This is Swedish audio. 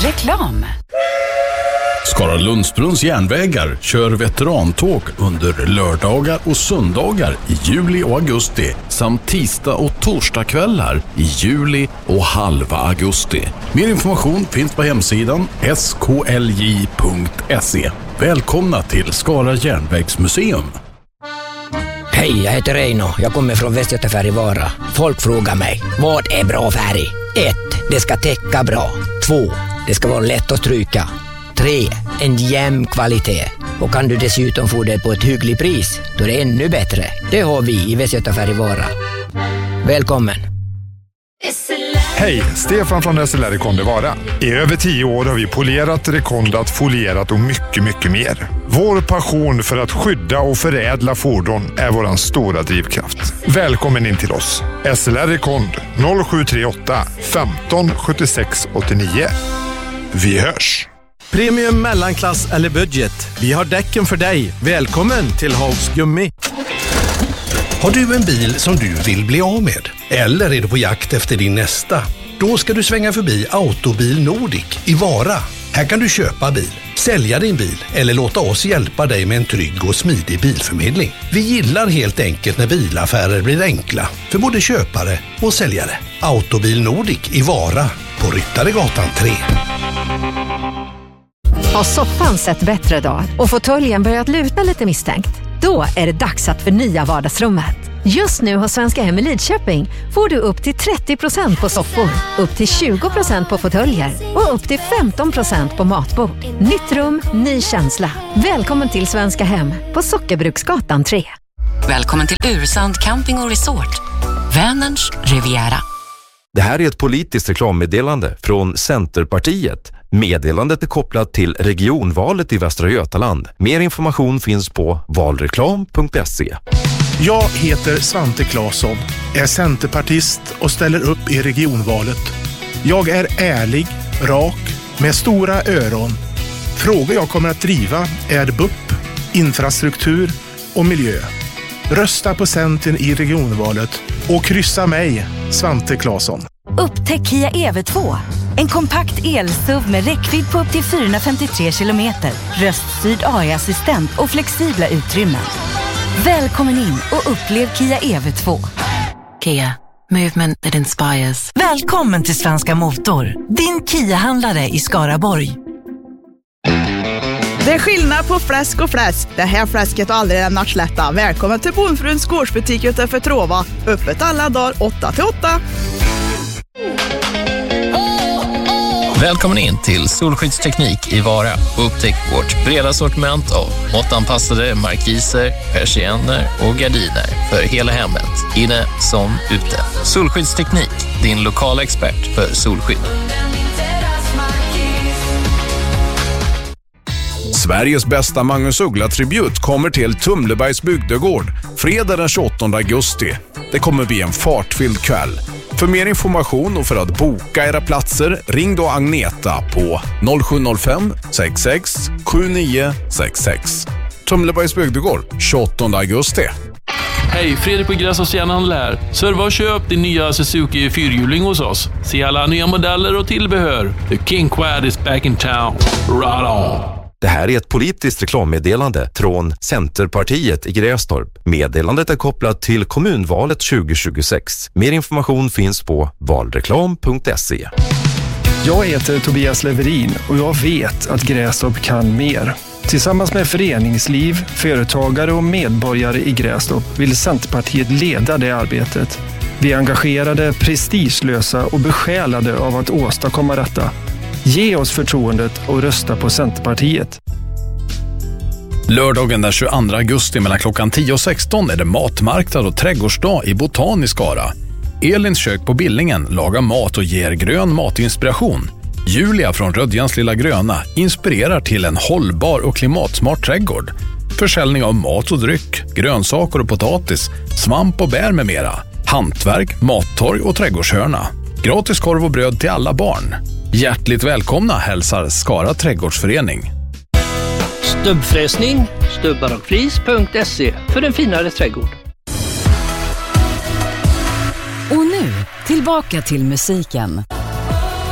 Reklam. Skara Lundsbrunns järnvägar kör veterantåg under lördagar och söndagar i juli och augusti samt tisdag och torsdagskvällar i juli och halva augusti. Mer information finns på hemsidan sklj.se. Välkomna till Skara järnvägsmuseum. Hej, jag heter Reino. Jag kommer från Västgötafärg Vara. Folk frågar mig, vad är bra färg? 1. Det ska täcka bra. 2. Det ska vara lätt att stryka. 3. En jämn kvalitet. Och kan du dessutom få det på ett hyggligt pris, då är det ännu bättre. Det har vi i Västgötafärg Vara. Välkommen! Hej, Stefan från SLR Rekonde Vara. I över 10 år har vi polerat, rekondat, folierat och mycket mer. Vår passion för att skydda och förädla fordon är våran stora drivkraft. Välkommen in till oss. SLR Rekond 0738 15 76 89. Vi hörs! Premium, mellanklass eller budget. Vi har däcken för dig. Välkommen till Haugs Gummi. Har du en bil som du vill bli av med? Eller är du på jakt efter din nästa? Då ska du svänga förbi Autobil Nordic i Vara. Här kan du köpa bil, sälja din bil eller låta oss hjälpa dig med en trygg och smidig bilförmedling. Vi gillar helt enkelt när bilaffärer blir enkla för både köpare och säljare. Autobil Nordic i Vara på Ryttaregatan 3. Har soffan sett bättre dagar och fåtöljen börjat luta lite misstänkt? Då är det dags att förnya vardagsrummet. Just nu har Svenska Hem i Lidköping får du upp till 30% på soffor, upp till 20% på fåtöljer och upp till 15% på matbord. Nytt rum, ny känsla. Välkommen till Svenska Hem på Sockerbruksgatan 3. Välkommen till Ursand Camping och Resort. Vänerns Riviera. Det här är ett politiskt reklammeddelande från Centerpartiet. Meddelandet är kopplat till regionvalet i Västra Götaland. Mer information finns på valreklam.se. Jag heter Svante Claesson, är centerpartist och ställer upp i regionvalet. Jag är ärlig, rak, med stora öron. Frågor jag kommer att driva är BUP, infrastruktur och miljö. Rösta på Centern i regionvalet och kryssa mig, Svante Claesson. Upptäck Kia EV2. En kompakt el-SUV med räckvidd på upp till 453 kilometer, röststyrd AI-assistent och flexibla utrymmen. Välkommen in och upplev Kia EV2. Kia. Movement that inspires. Välkommen till Svenska Motor, din Kia-handlare i Skaraborg. Det är skillnad på fläsk och fläsk. Det här fläsket har aldrig lämnat slätta. Välkommen till Bonfruns gårdsbutik utanför Trova. Öppet alla dagar 8-8. Välkommen in till Solskyddsteknik i Vara och upptäck vårt breda sortiment av måttanpassade markiser, persienner och gardiner för hela hemmet, inne som ute. Solskyddsteknik, din lokala expert för solskydd. Sveriges bästa Magnus Uggla-tribut kommer till Tumlebergs bygdegård fredag den 28 augusti. Det kommer bli en fartfylld kväll. För mer information och för att boka era platser, ring då Agneta på 0705 66 7966. Tumlebergs bygdegård 28 augusti. Hej, Fredrik på Gräs Järnhandel här. Serva och köp din nya Suzuki fyrhjuling hos oss. Se alla nya modeller och tillbehör. The King Quad is back in town. Right on! Det här är ett politiskt reklammeddelande från Centerpartiet i Grästorp. Meddelandet är kopplat till kommunvalet 2026. Mer information finns på valreklam.se. Jag heter Tobias Leverin och jag vet att Grästorp kan mer. Tillsammans med föreningsliv, företagare och medborgare i Grästorp vill Centerpartiet leda det arbetet. Vi är engagerade, prestigelösa och besjälade av att åstadkomma detta. Ge oss förtroendet och rösta på Centerpartiet. Lördagen den 22 augusti mellan klockan 10 och 16 är det matmarknad och trädgårdsdag i Botan i Skara. Elins kök på Billingen lagar mat och ger grön matinspiration. Julia från Rödjans lilla gröna inspirerar till en hållbar och klimatsmart trädgård. Försäljning av mat och dryck, grönsaker och potatis, svamp och bär med mera. Hantverk, mattorg och trädgårdshörna. Gratis korv och bröd till alla barn. Hjärtligt välkomna hälsar Skara trädgårdsförening. Stubbfräsning, stubbarockflis.se för en finare trädgård. Och nu, tillbaka till musiken.